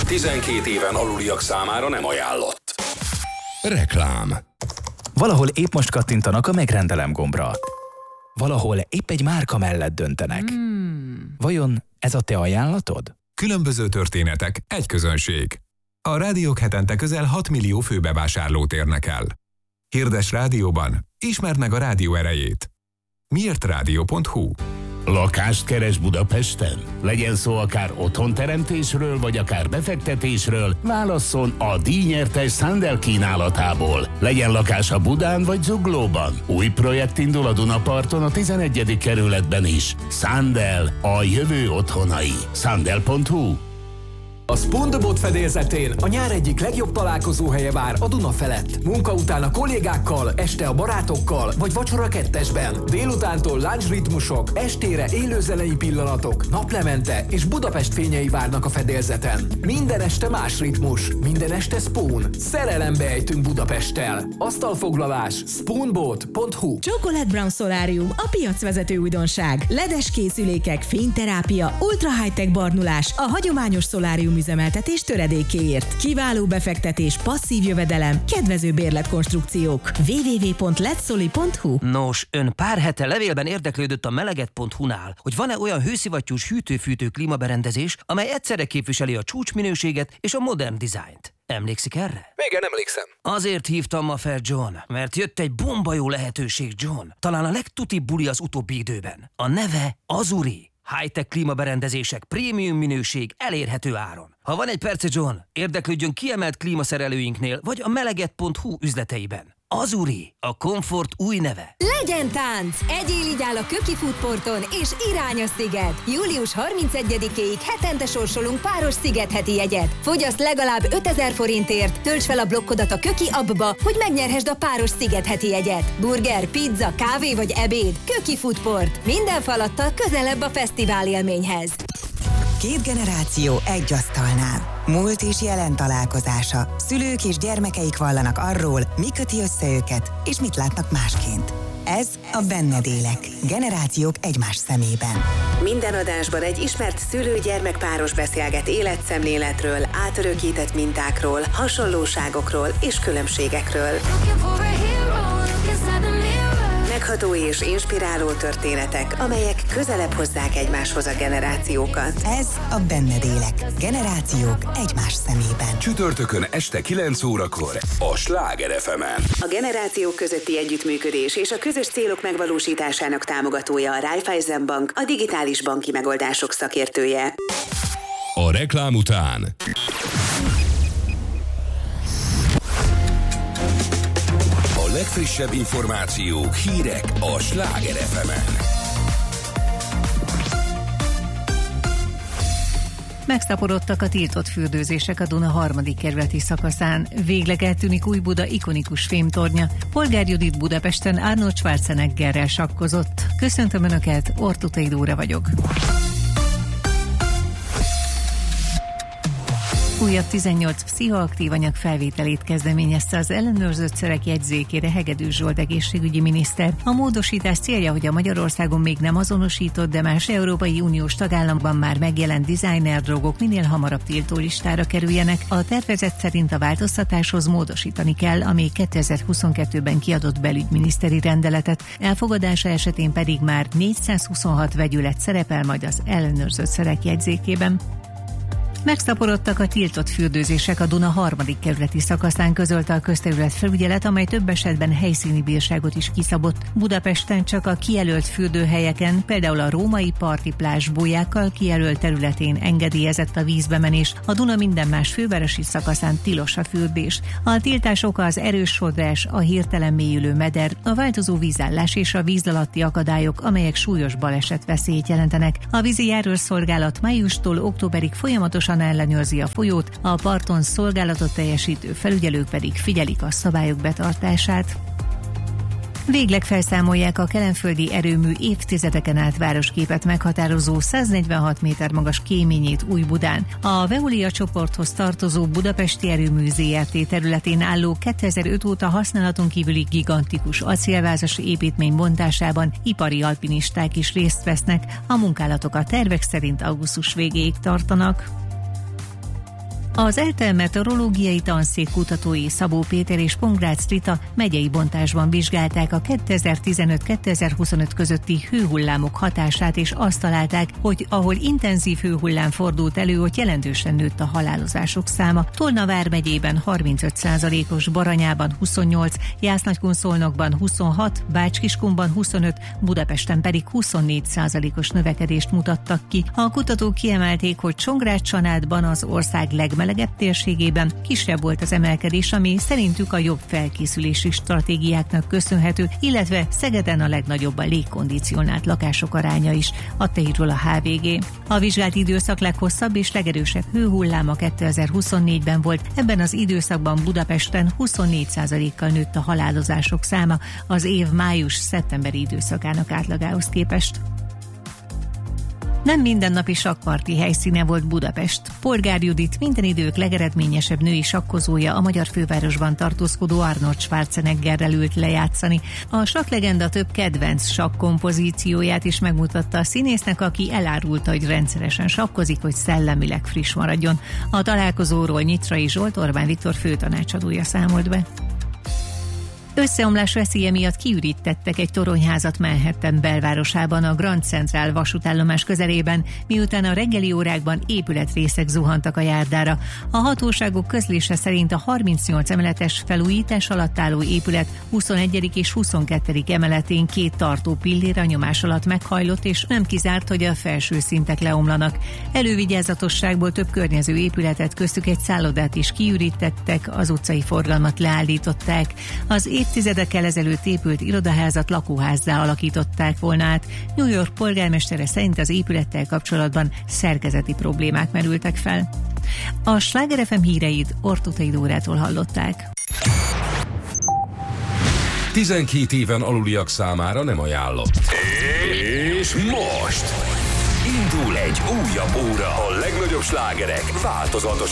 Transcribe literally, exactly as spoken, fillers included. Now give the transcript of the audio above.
tizenkét éven aluliak számára nem ajánlott. Reklám. Valahol épp most kattintanak a megrendelem gombra. Valahol épp egy márka mellett döntenek. Hmm. Vajon ez a te ajánlatod? Különböző történetek, egy közönség. A rádiók hetente közel hat millió főbevásárlót érnek el. Hirdes rádióban, ismerd meg a rádió erejét. miért rádió pont hu. Lakást keres Budapesten? Legyen szó akár otthonteremtésről, vagy akár befektetésről, válasszon a díjnyertes Sandel kínálatából. Legyen lakása Budán vagy Zuglóban. Új projekt indul a Dunaparton a tizenegyedik kerületben is. Sandel, a jövő otthonai. Sandel pont hu. A SpoonTheBot fedélzetén a nyár egyik legjobb találkozóhelye vár a Duna felett. Munka után a kollégákkal, este a barátokkal, vagy vacsora kettesben. Délutántól lunch ritmusok, estére élőzenei pillanatok, naplemente és Budapest fényei várnak a fedélzeten. Minden este más ritmus, minden este Spoon. Szerelembe ejtünk Budapesttel. Asztalfoglalás spoonbot pont hu. Chocolate Brown Solarium, a piacvezető újdonság. ledes készülékek, fényterápia, ultra high-tech barnulás, a hagyományos szolárium üzemeltetés töredékéért. Kiváló befektetés, passzív jövedelem, kedvező bérletkonstrukciók. double-u double-u double-u pont letszoli pont hu. Nos, ön pár hete levélben érdeklődött a meleget pont hu-nál, hogy van-e olyan hőszivattyús hűtő-fűtő klímaberendezés, amely egyszerre képviseli a csúcsminőséget és a modern dizájnt. Emlékszik erre? Igen, emlékszem. Azért hívtam ma fel, John, mert jött egy bomba jó lehetőség, John. Talán a legtutibb buli az utóbbi időben. A neve Azuri. High-tech klímaberendezések, prémium minőség, elérhető áron. Ha van egy perce, John, érdeklődjön kiemelt klímaszerelőinknél, vagy a meleget pont hu üzleteiben. Azuri, a komfort új neve. Legyen tánc! Egyél így áll a Köki Foodporton és irány a sziget. július harmincegyedikéig hetente sorsolunk páros szigetheti jegyet. Fogyaszt legalább ötezer forintért, tölts fel a blokkodat a Köki appba, hogy megnyerhesd a páros szigetheti jegyet. Burger, pizza, kávé vagy ebéd. Köki Foodport. Minden falattal közelebb a fesztivál élményhez. Két generáció egy asztalnál. Múlt és jelen találkozása. Szülők és gyermekeik vallanak arról, mi köti össze őket, és mit látnak másként. Ez a Benned élek. Generációk egymás szemében. Minden adásban egy ismert szülő-gyermekpáros beszélget életszemléletről, átörökített mintákról, hasonlóságokról és különbségekről. Megható és inspiráló történetek, amelyek közelebb hozzák egymáshoz a generációkat. Ez a Benned élek. Generációk egymás szemében. Csütörtökön este kilenc órakor a Sláger ef emen. A generációk közötti együttműködés és a közös célok megvalósításának támogatója a Raiffeisen Bank, a digitális banki megoldások szakértője. A reklám után a legfrissebb információk, hírek a Sláger ef emen. Megszaporodtak a tiltott fürdőzések a Duna harmadik kerületi szakaszán. Végleg eltűnik Újbuda ikonikus fémtornya. Polgár Judit Budapesten Arnold Schwarzeneggerrel sakkozott. Köszöntöm Önöket, Ortutai Dóra vagyok. Újabb tizennyolc pszichoaktív anyag felvételét kezdeményezte az ellenőrzött szerek jegyzékére Hegedűs Zsolt egészségügyi miniszter. A módosítás célja, hogy a Magyarországon még nem azonosított, de más Európai Uniós tagállamban már megjelent designer drogok minél hamarabb tiltólistára kerüljenek. A tervezet szerint a változtatáshoz módosítani kell a még kétezer-huszonkettőben kiadott belügyminiszteri rendeletet. Elfogadása esetén pedig már négyszázhuszonhat vegyület szerepel majd az ellenőrzött szerek jegyzékében. Megszaporodtak a tiltott fürdőzések a Duna harmadik kerületi szakaszán, közölte a közterületfelügyelet, amely több esetben helyszíni bírságot is kiszabott. Budapesten csak a kijelölt fürdőhelyeken, például a római parti plázs bójákkal kijelölt területén engedélyezett a vízbemenés, a Duna minden más fővárosi szakaszán tilos a fürdés. A tiltás oka az erős sodrás, a hirtelen mélyülő meder, a változó vízállás és a víz alatti akadályok, amelyek súlyos baleset veszélyt jelentenek. A vízi járőrszolgálat májustól októberig folyamatosan ellenőrzi a folyót, a parton szolgálatot teljesítő felügyelők pedig figyelik a szabályok betartását. Végleg felszámolják a kelenföldi erőmű évtizedeken át városképet meghatározó száznegyvenhat méter magas kéményét Újbudán. A Veolia csoporthoz tartozó Budapesti Erőmű zé er té területén álló kétezer-öt óta használaton kívüli gigantikus acélvázas építmény bontásában ipari alpinisták is részt vesznek. A munkálatok a tervek szerint augusztus végéig tartanak. Az ELTE meteorológiai tanszék kutatói Szabó Péter és Pongrácz Rita megyei bontásban vizsgálták a kétezer-tizenöt-kétezer-huszonöt közötti hőhullámok hatását, és azt találták, hogy ahol intenzív hőhullám fordult elő, ott jelentősen nőtt a halálozások száma. Tolna vármegyében harmincöt százalékos, Baranyában huszonnyolc, Jász-Nagykun-Szolnokban huszonhat, Bács-Kiskunban huszonöt, Budapesten pedig huszonnégy százalékos növekedést mutattak ki. A kutatók kiemelték, hogy Csongrád-Csanádban, az ország legmelegebb térségében kisebb volt az emelkedés, ami szerintük a jobb felkészülési stratégiáknak köszönhető, illetve Szegeden a legnagyobb a légkondicionált lakások aránya is, adta hírul a há vé gé. A vizsgált időszak leghosszabb és legerősebb hőhulláma kétezer-huszonnégyben volt. Ebben az időszakban Budapesten huszonnégy százalékkal nőtt a halálozások száma az év május-szeptemberi időszakának átlagához képest. Nem mindennapi sakkparti helyszíne volt Budapest. Polgár Judit minden idők legeredményesebb női sakkozója a magyar fővárosban tartózkodó Arnold Schwarzeneggerrel ült lejátszani. A sakklegenda több kedvenc sakkompozícióját is megmutatta a színésznek, aki elárulta, hogy rendszeresen sakkozik, hogy szellemileg friss maradjon. A találkozóról Nyitrai Zsolt, Orbán Viktor főtanácsadója számolt be. Összeomlás veszélye miatt kiürítettek egy toronyházat Manhattan belvárosában, a Grand Central vasútállomás közelében, miután a reggeli órákban épületrészek zuhantak a járdára. A hatóságok közlése szerint a harmincnyolc emeletes felújítás alatt álló épület huszonegyedik és huszonkettedik emeletén két tartó pillér a nyomás alatt meghajlott, és nem kizárt, hogy a felső szintek leomlanak. Elővigyázatosságból több környező épületet, köztük egy szállodát is kiürítettek, az utcai forgalmat leállították. Az évtizedekkel ezelőtt épült irodaházat lakóházzá alakították volna át. New York polgármestere szerint az épülettel kapcsolatban szerkezeti problémák merültek fel. A Sláger ef em híreit Ortótai Dórától hallották. tizenkét éven aluliak számára nem ajánlott. És most indul egy újabb óra. A legnagyobb slágerek változatosan